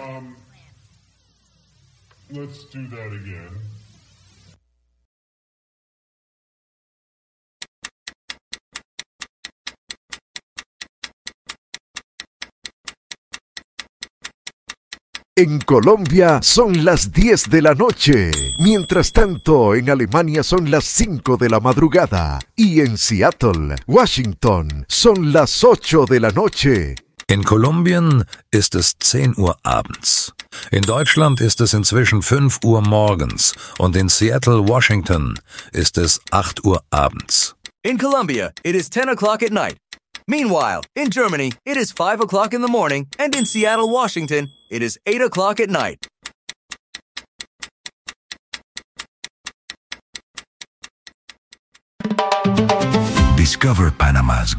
Let's do that again. En Colombia son las 10 de la noche. Mientras tanto, en Alemania son las 5 de la madrugada. Y en Seattle, Washington, son las 8 de la noche. In Kolumbien ist es 10 Uhr abends. In Deutschland ist es inzwischen 5 Uhr morgens. Und in Seattle, Washington ist es 8 Uhr abends. In Colombia, it is 10 o'clock at night. Meanwhile, in Germany, it is 5 o'clock in the morning, and in Seattle, Washington, it is 8 o'clock at night. Discover Panama's